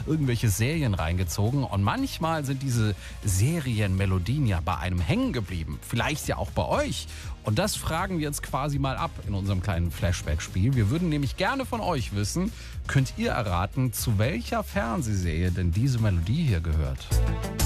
irgendwelche Serien reingezogen und manchmal sind diese Serienmelodien ja bei einem hängen geblieben. Vielleicht ja auch bei euch. Und das fragen wir jetzt quasi mal ab in unserem kleinen Flashback-Spiel. Wir würden nämlich gerne von euch wissen, könnt ihr erraten, zu welcher Fernsehserie denn diese Melodie hier gehört?